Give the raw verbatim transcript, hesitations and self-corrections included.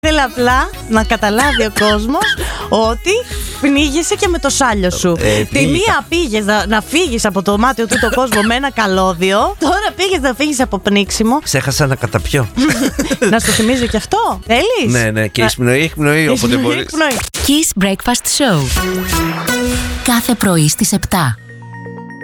Θέλω απλά να καταλάβει ο κόσμος ότι πνίγεσαι και με το σάλιο σου. Ε, Τη μία πήγες να, να φύγεις από το μάτιο του το κόσμο με ένα καλώδιο. Τώρα πήγες να φύγεις από πνίξιμο. Ξέχασα να καταπιώ. Να σου θυμίζω και αυτό. Θέλεις? Ναι, ναι, και η εισπνοή έχει πνοή όποτε μπορείς. Kiss Breakfast Show. Κάθε πρωί στις επτά.